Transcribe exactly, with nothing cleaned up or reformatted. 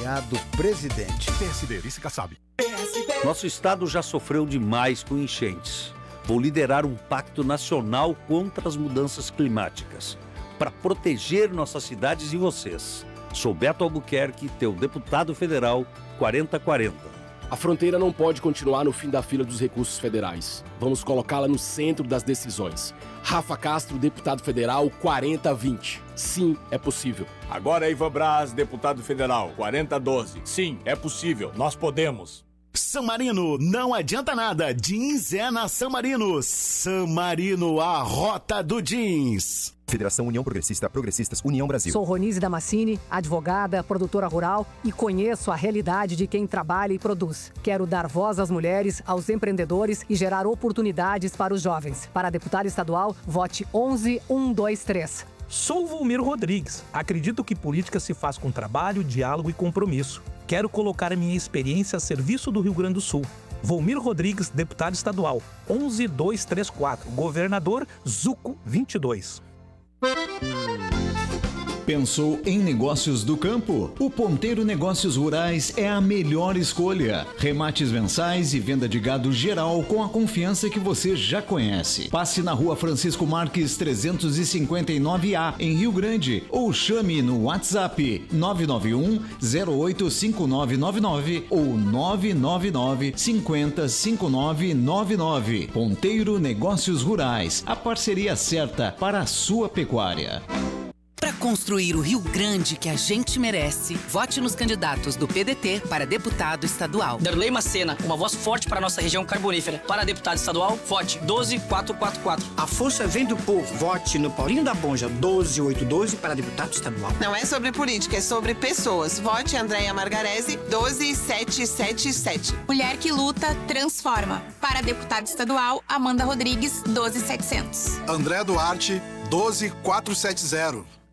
acompanhar do presidente. P S D, vice Kassab. Nosso estado já sofreu demais com enchentes. Vou liderar um pacto nacional contra as mudanças climáticas, para proteger nossas cidades e vocês. Sou Beto Albuquerque, teu deputado federal quarenta quarenta. A fronteira não pode continuar no fim da fila dos recursos federais. Vamos colocá-la no centro das decisões. Rafa Castro, deputado federal quarenta vinte. Sim, é possível. Agora Ivan Braz, deputado federal quarenta doze. Sim, é possível. Nós podemos. San Marino, não adianta nada. Jeans é na San Marino. San Marino, a rota do jeans. Federação União Progressista, Progressistas, União Brasil. Sou Ronise Damascene, advogada, produtora rural e conheço a realidade de quem trabalha e produz. Quero dar voz às mulheres, aos empreendedores e gerar oportunidades para os jovens. Para deputada estadual, vote onze um dois três. Sou Volmir Rodrigues. Acredito que política se faz com trabalho, diálogo e compromisso. Quero colocar a minha experiência a serviço do Rio Grande do Sul. Volmir Rodrigues, deputado estadual, onze dois três quatro. Governador, Zuco vinte e dois. Pensou em negócios do campo? O Ponteiro Negócios Rurais é a melhor escolha. Remates mensais e venda de gado geral com a confiança que você já conhece. Passe na rua Francisco Marques trezentos e cinquenta e nove A, em Rio Grande, ou chame no WhatsApp nove nove um, zero oito cinco nove nove nove ou nove nove nove, cinco zero cinco nove nove nove. Ponteiro Negócios Rurais, a parceria certa para a sua pecuária. Para construir o Rio Grande que a gente merece, vote nos candidatos do P D T para deputado estadual. Darley Macena, uma voz forte para a nossa região carbonífera. Para deputado estadual, vote doze quatro quatro quatro. A força vem do povo. Vote no Paulinho da Bonja, doze oito doze para deputado estadual. Não é sobre política, é sobre pessoas. Vote Andréia Margarese, doze sete sete sete. Mulher que luta, transforma. Para deputado estadual, Amanda Rodrigues, doze setecentos. André Duarte, doze quatrocentos e setenta.